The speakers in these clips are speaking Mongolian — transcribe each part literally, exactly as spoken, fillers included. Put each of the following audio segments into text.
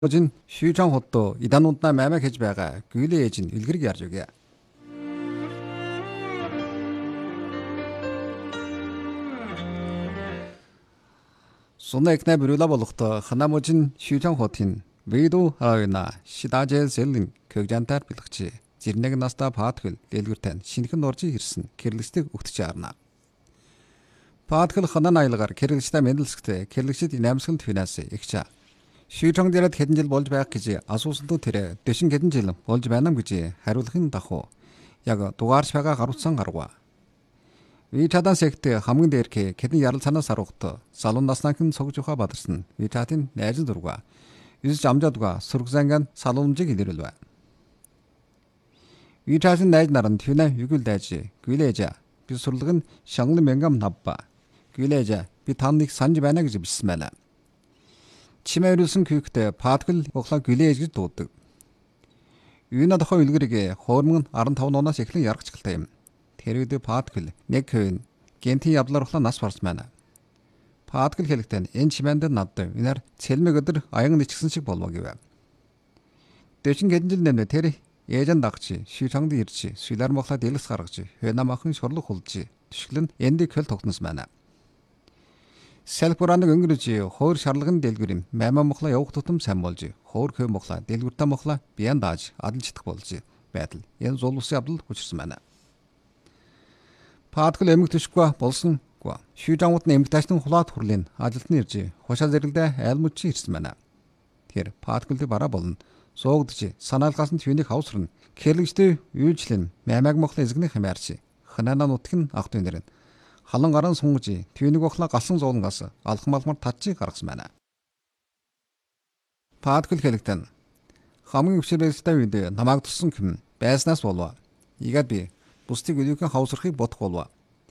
Жин шүүжан хотдоо иданууднаа маймаг хийж байгаа гүйлээ ээж нь илгэрэг ярьж өгье. Сүнэ экнэ бүрүүлээ болохдоо ханамужин шүүжан хотын видео хаана шидажэл селин көгжантаар бэлгчи зирнэг наста паатгэл дэлгүртэн шинхэн орж ирсэн гэрлэгчдэг өгтөж арна. Паатгэл ханан айлгаар гэрлэгчтэй мэдлэлсгтэй гэрлэгчд инамсгал финанс ихчаа. Шүүжан дээрээ хэдэн жил болж байх гэж асуусалдуу тэрэ дэшин хэдэн жил болж байна гэж хариулахын дагуу яг дугаарч байгаа гаруцсан гарва. Вичадан сект хамгийн дээрх хэдэн ярал санаас аргат салун наснахын цогж ухаа бадарсан вичатын найз дурга юус амжаадга сургзанган салуунжиг илэрэлвэ. Вичатын найз наран түнэ югэл дайж гүлээж би сурлаг нь шанглан мянгам навба гүлээж би таныг санаж байна гэж бичсэн. Чимээрүүлсэн küükтэй паатгэл углаа гүлээж гэж дууддаг. Юуна дохоо үлгэрэг хоормон арван таван оноос эхлэн яргачгалтай юм. Тэр үед паатгэл нэг хөвн генти явдлаар ухлаа нас барс байна. Паатгэл хэлэхдээ энэ чимээнд надад энэр цэлмэг өдөр аян ничгсэн шиг болов гэв. Дэчин хэдэн жил нэмэ тэр ээжэн дагчи шүүчангд ирчи сүлэр мохла дэлгэс гаргаж хөнамахан шорлог хулж түшгэлэн энди хөл тогтнос байна. Сэлбураныг өнгөрөж хоор шарлагын дэлгүр юм маймаа мохла явах тутам сайн болж хоор хөө мохла дэлгүртэ мохла биян дааж адал читэх болж байдал энэ зулуусын явдал хүчирсэн байна. Паатгэл эмэг төшгүй болсон гоо шүүжангууд нь эмэг таашны хулаад хурлын ажилтны ирж хушаа зэрэглдэ айлмучи ирсэн байна. Тэр паатгэлд бараа болно суугдж санаалгаас нь түүнийг хавсрна гэрлэгчтэй юучлэн маймаг мохла эзэгний хэмээрч ханана нутгийн ах дүү нэрэн халан гаран сунгаж түүнийг ухлаа галсан зуулангаас алхам алмар татчиг гаргасан байна. Паатгэл хэлэхдээ хамгийн өвчрэлтэй үед намайг туссан хэм байснаас болов. Игээд би бусдыг өдөөкөн хавсрахыг бодох болов.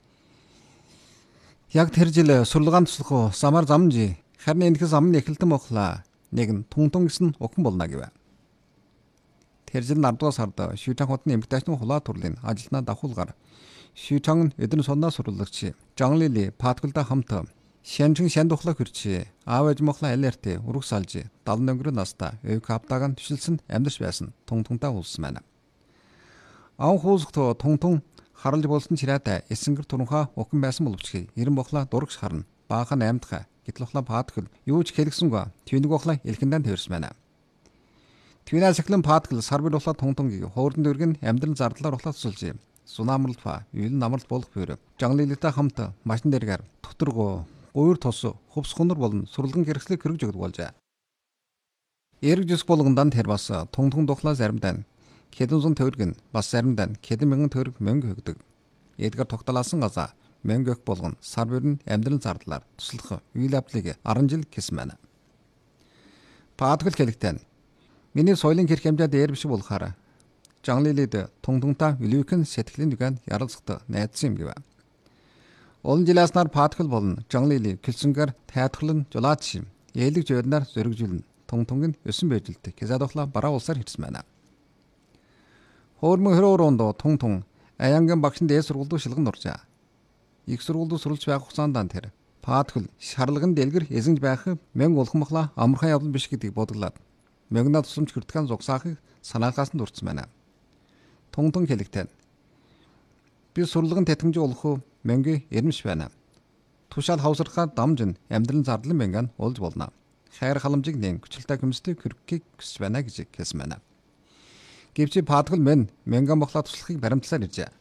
Яг тэр жил сурлагаан туслах самар замжи харин энэхс амны эхэлтэн мохлаа нэг нь тунтун гэсэн охин болно гэв. Тэр жил ардугаар сард шүүжан хотны эмгтээчны хулаа турлын ажилтнаа давхуулгаар шүүжан эдэн сонноо сурлагч Жанлили паатгэлдэ хамт шэнжин шандухлаа хөрчи аавж мохла алерт ураг салж далан өнгөрөө наста өв каптагаан түшилсэн амьдарч байсан тунгтунтаа улсан байна. Ан хуусгт тунгтун харалж болсон чираатай эсэнгэр турхаа охин байсан боловч эрен мохла дурагш харна баахан аймдха гитлохла паатгэл юу ч хэлгсэнгүй түүнийг мохла элхэндэн тэрсэн байна. Түүнээс эхлэн паатгэл сарбир ухла тунгтунгийн хоордон дөргөн амьдрал зардлаар ухлаа тусалж Сунамрал па юул намрал болох бөрө Жанлилитай хамт машин дээргээр доторгоо гуйр тос хувс хонор болон сурлагын хэрэгслийг хэрэгж өгдөг болжээ. Эрг жис болгондан тэр бас тунгтун духлаа заримдаа хэдэн зуун төгрөг нь бас заримдаа хэдэн мянган төгрөг мөнгө өгдөг. Эдгээр тогтолосон газаа мөнгө өх болгон сар бүрэн амьдрал зардлаар туслах үйл явдлыг арван жил гэсэн байна. Паатгэл хэлэхдээ миний соёлын хэрэг хэмжээ дээр биш болохаараа Жанлилид тунгтунтаа үлүүхэн сэтгэлийн дүгэн ярилцахад найдсан юм гэв. Олон жилээс нар паатгэл болон Жанлили гэлсэнгээр тайлхлан жулаач юм. Ээлэг жойрнаар зөргжүүлнэ. Тунгтунг нь өсөн байжилт хязаадахла бараа улсаар hirсэн байна. Хоормон хөрөөрөнд тунгтун аянгийн багшин дээд сургуульд шилгэн оржээ. Их сургуульд сурулж байх хугацаанд тэр паатгэл шарлагын дэлгэр эзэнж байх мянга улхамхла амархан явдал биш гэдгийг бодлоод мөнгө тусламж хүртгэн зогсаахыг санаалгаас нь дурдсан байна. Тунгтун хэлэхдээ би сурлагын тэтгэмж олох мөнгө эрмэж байна. Тушаал хавсрахаар дамжин амьдралын зардлын мөнгөнд олж болно. Хайр халамжийг нэн хүчлэлтэй хүмстэй хөрөхийг хүсэж байна гэж хэлсэн байна. Гэвч паатгэл мэн мөнгө мохлоо туслахыг баримтлаар иржээ.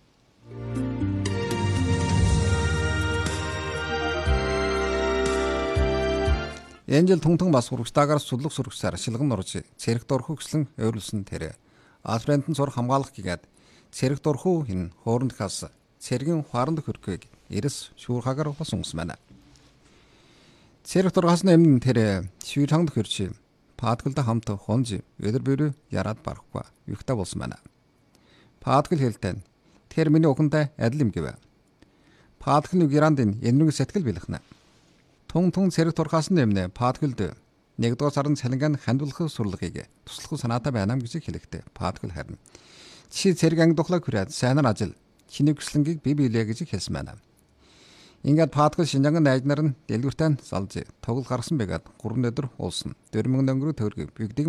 Энэ жил тунгтун бас сурагчдаагаар судлах сурагчаар шилгэн орж цэрэгт орох хүслэн ойрлуулсан тэрэ Алфрентэн сур хамгаалах гэгээд цэрэгт орох хин хоорондхаас цэргийн хооронд хөрөхийг эрэс шүүрхагаар болсон байна. Цэрэгт орохоос өмнө тэр шүүрханд хөрч паатгэлдэ хамт хонж өдөр бүрөө яраад барахгүй юхта болсон байна. Паатгэл хэлтэн тэр миний охинтой адил юм гэв. Паатгэл нэг ярандын энэрэг сэтгэл бэлхнэ. Тун тун цэрэгт орохоос өмнө паатгэлд нэгдүгээр сарын цалингаан хандуулах сурлагыг туслах санаатай байна гэж хэлэхдээ паатгэл харна. Чи цэрэг анги духлаа хүрээд сайнаар ажил чиний хүслэнгийг бий биелээ гэж хэлсэн байна. Ингээд паадгал Шинжаангын найз нар нь дэлгүүртээ салж тоглол гаргасан байгаад гурван өдөр уулсан. дөрвөн мянган төгрөг төгрөг бүгдийг